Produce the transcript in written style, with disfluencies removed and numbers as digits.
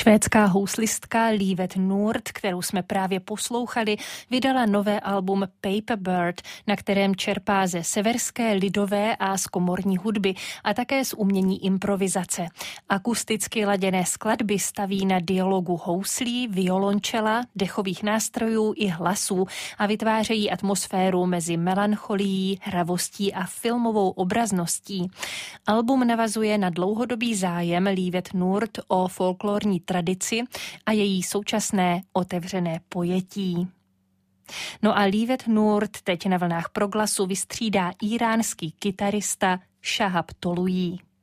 Švédská houslistka Livet Nord, kterou jsme právě poslouchali, vydala nové album Paper Bird, na kterém čerpá ze severské lidové a z komorní hudby a také z umění improvizace. Akusticky laděné skladby staví na dialogu houslí, violončela, dechových nástrojů i hlasů a vytvářejí atmosféru mezi melancholií, hravostí a filmovou obrazností. Album navazuje na dlouhodobý zájem Livet Nord o folklorní tradici a její současné otevřené pojetí. No a Livet Nord teď na vlnách Proglasu vystřídá íránský kytarista Shahab Tolují.